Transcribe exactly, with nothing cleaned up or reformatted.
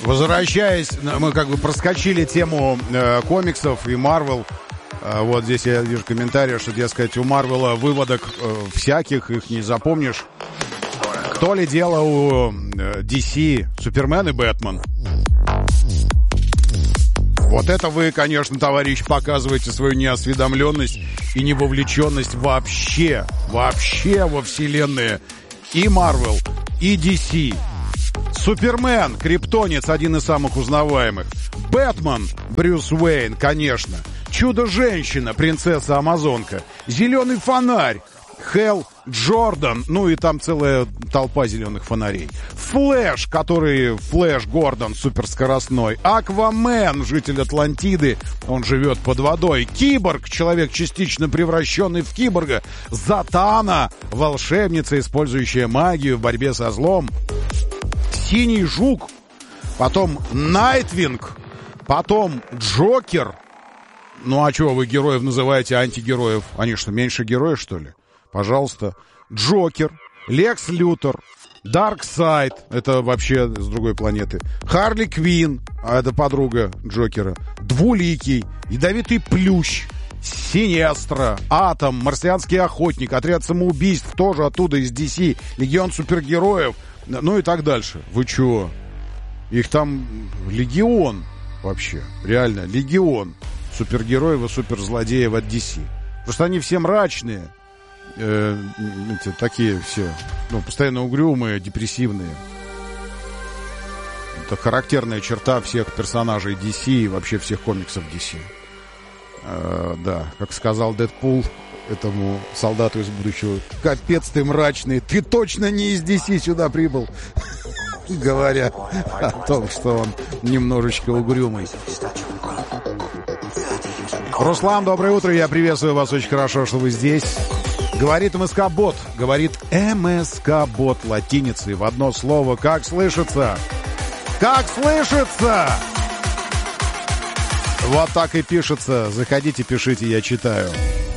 Возвращаясь, мы как бы проскочили тему э, комиксов и Марвел. Э, вот здесь я вижу комментарий, что, дескать, у Марвела выводок э, всяких, их не запомнишь. То ли дело у э, ди си, Супермен и Бэтмен. Вот это вы, конечно, товарищ, показываете свою неосведомленность и невовлеченность вообще, вообще во вселенные и Марвел, и ди си. Супермен, криптонец, один из самых узнаваемых. Бэтмен, Брюс Уэйн, конечно. Чудо-женщина, принцесса-амазонка. Зеленый фонарь, Хэл Джордан, ну и там целая толпа зеленых фонарей. Флэш, который Флэш Гордон, суперскоростной. Аквамен, житель Атлантиды, он живет под водой. Киборг, человек, частично превращенный в киборга. Затана, волшебница, использующая магию в борьбе со злом. Синий жук, потом Найтвинг, потом Джокер. Ну а чего вы героев называете антигероев? Они что, меньше героев, что ли? Пожалуйста. Джокер, Лекс Лютер, Дарксайд, это вообще с другой планеты. Харли Квинн, а это подруга Джокера. Двуликий, Ядовитый Плющ, Синестра, Атом, Марсианский охотник, Отряд самоубийств, тоже оттуда из ди си, Легион супергероев, ну и так дальше. Вы чего? Их там легион вообще, реально, легион супергероев и суперзлодеев от ди си. Просто они все мрачные, э, эти, такие все, ну, постоянно угрюмые, депрессивные. Это характерная черта всех персонажей ди си и вообще всех комиксов ди си. Э, да, как сказал Дэдпул этому солдату из будущего: капец ты мрачный, ты точно не из ди си сюда прибыл. Говоря о том, что он немножечко угрюмый. Руслан, доброе утро, я приветствую вас, очень хорошо, что вы здесь. Говорит МСК-бот, говорит МСК-бот латиницей в одно слово. Как слышится? Как слышится? Вот так и пишется. Заходите, пишите, я читаю.